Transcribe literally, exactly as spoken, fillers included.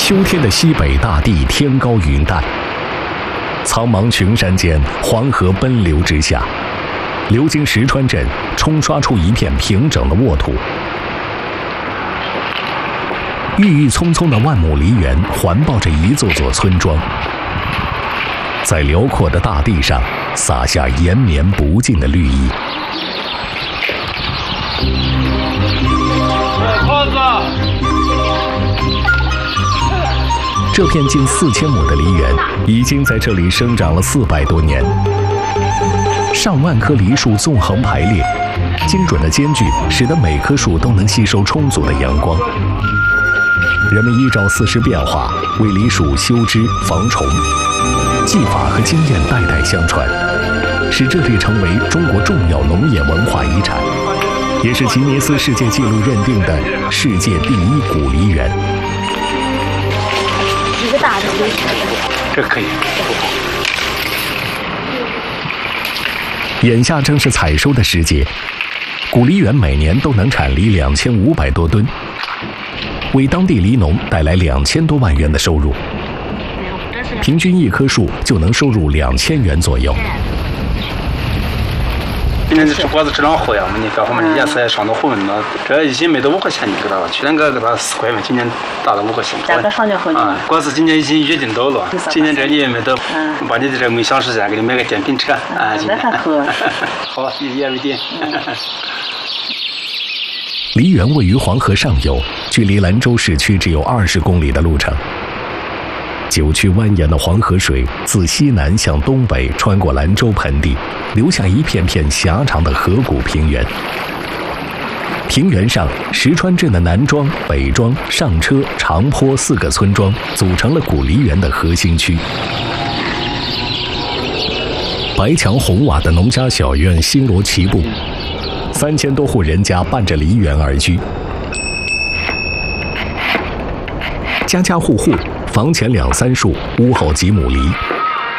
秋天的西北大地天高云淡，苍茫群山间，黄河奔流之下，流经石川镇，冲刷出一片平整的沃土。郁郁葱葱的万亩梨园环抱着一座座村庄，在辽阔的大地上洒下延绵不尽的绿意。这片近四千亩的梨园已经在这里生长了四百多年，上万棵梨树纵横排列，精准的间距使得每棵树都能吸收充足的阳光。人们依照四时变化为梨树修枝防虫，技法和经验代代相传，使这里成为中国重要农业文化遗产，也是吉尼斯世界纪录认定的世界第一古梨园。 一个大的梨， 这可以。 眼下正是采收的时节，古梨园每年都能产梨两千五百多吨，为当地梨农带来两千多万元的收入，平均一棵树就能收入两千元左右。 今年这果子质量好呀，我们各方面的颜色也上到红了，这一斤没到五块钱就给他了，去年个给他四块嘛，今年达到五块钱。 价格上去好啊，果子今年已经约定到了，今年这你也没到，嗯，把你的这梦想实现，给你买个电瓶车啊， 那还好。 好，一言为定。 梨园位于黄河上游，距离兰州市区只有二十公里的路程。九曲蜿蜒的黄河水自西南向东北穿过兰州盆地，留下一片片狭长的河谷平原。平原上，石川镇的南庄、北庄、上车、长坡四个村庄组成了古梨园的核心区。白墙红瓦的农家小院星罗棋布，三千多户人家伴着梨园而居，家家户户房前两三树，屋后几亩梨，